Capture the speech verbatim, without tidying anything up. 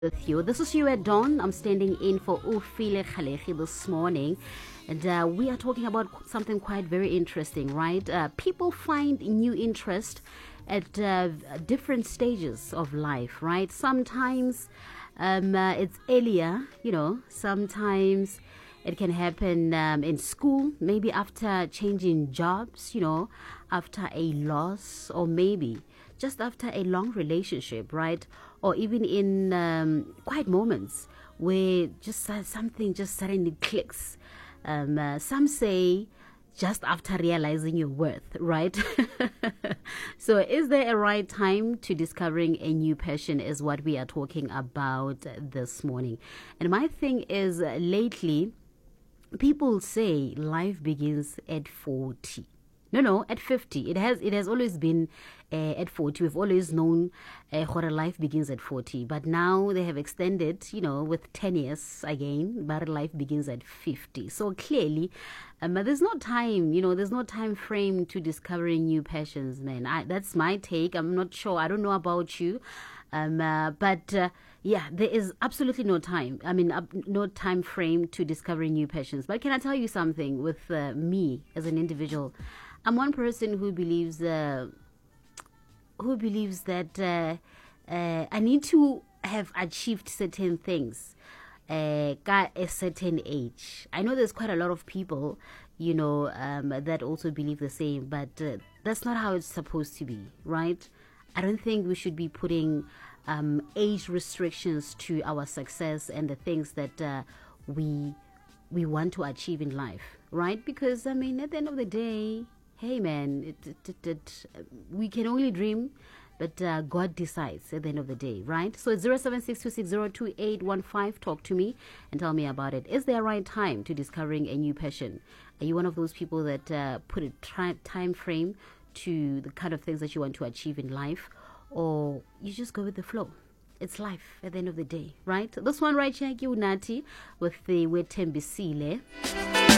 with you. This is you at dawn. I'm standing in for Ufile Khalechi this morning, and uh, we are talking about something quite very interesting, right? Uh, people find new interest at uh, different stages of life, right? Sometimes um, uh, it's earlier, you know, sometimes it can happen um, in school, maybe after changing jobs, you know, after a loss, or maybe just after a long relationship, right? Or even in um, quiet moments where just uh, something just suddenly clicks. Um, uh, some say just after realizing your worth, right? So is there a right time to discovering a new passion is what we are talking about this morning. And my thing is, uh, lately, people say life begins at forty. No, no, at fifty. It has it has always been uh, at forty. We've always known uh, how life begins at forty. But now they have extended, you know, with ten years again, but life begins at fifty. So clearly, um, there's no time, you know, there's no time frame to discovering new passions, man. I, that's my take. I'm not sure. I don't know about you. Um, uh, but uh, yeah, there is absolutely no time. I mean, uh, no time frame to discovering new passions. But can I tell you something with uh, me as an individual? I'm one person who believes uh, who believes that uh, uh, I need to have achieved certain things uh, at a certain age. I know there's quite a lot of people, you know, um, that also believe the same, but uh, that's not how it's supposed to be, right? I don't think we should be putting um, age restrictions to our success and the things that uh, we we want to achieve in life, right? Because, I mean, at the end of the day, hey, man, it, it, it, it, we can only dream, but uh, God decides at the end of the day, right? So it's zero seven six two six zero two eight one five. Talk to me and tell me about it. Is there a right time to discovering a new passion? Are you one of those people that uh, put a tri- time frame to the kind of things that you want to achieve in life, or you just go with the flow? It's life at the end of the day, right? This one right here, Nati, with the Wetembisile.